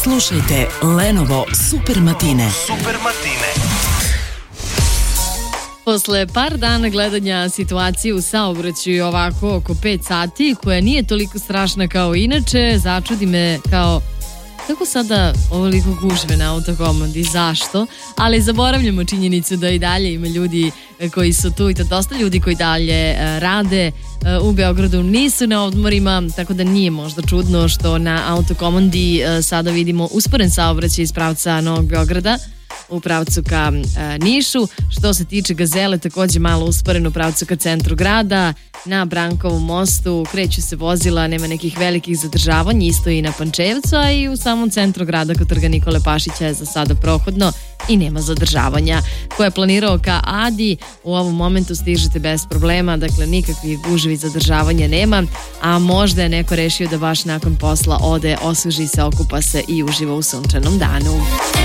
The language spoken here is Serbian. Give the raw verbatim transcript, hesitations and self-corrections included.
Slušajte Lenovo Super Matine. Super Matine. Posle par dana gledanja situacije u saobraćaju ovako oko pet sati, koja nije toliko strašna kao inače, začudi me kao kako sada ovoliko gužve na autokomandi, zašto? Ali zaboravljamo činjenicu da i dalje ima ljudi koji su tu i to dosta ljudi koji dalje rade u Beogradu, nisu na odmorima, tako da nije možda čudno što na autokomandi sada vidimo usporen saobraćaj iz pravca Novog Beograda u pravcu ka e, Nišu. Što se tiče Gazele, takođe malo usporeno u pravcu ka centru grada. Na Brankovom mostu kreću se vozila, nema nekih velikih zadržavanja, isto i na Pančevcu, a i u samom centru grada kod Trga Nikole Pašića je za sada prohodno i nema zadržavanja. Ko je planirao ka Adi, u ovom momentu stižete bez problema, dakle nikakvih gužvi zadržavanja nema, a možda je neko rešio da baš nakon posla ode, osveži se, okupa se i uživa u sunčanom danu.